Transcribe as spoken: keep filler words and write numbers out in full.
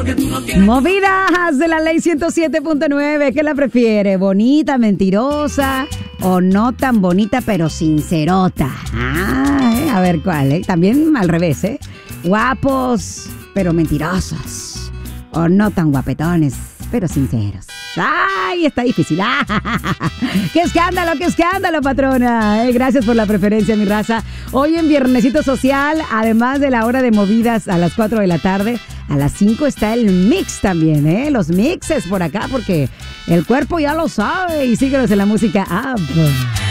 Movidas de la ley ciento siete punto nueve. ¿Qué la prefiere? ¿Bonita, mentirosa o no tan bonita pero sincerota? Ah, eh, a ver cuál, ¿eh? También al revés, ¿eh? Guapos pero mentirosos o no tan guapetones pero sinceros. ¡Ay, está difícil! ¡Ah! ¡Qué escándalo, qué escándalo, patrona! Eh, gracias por la preferencia, mi raza. Hoy en Viernesito Social, además de la hora de movidas a las cuatro de la tarde, a las cinco está el mix también, ¿eh? Los mixes por acá, porque el cuerpo ya lo sabe. Y síguenos en la música app.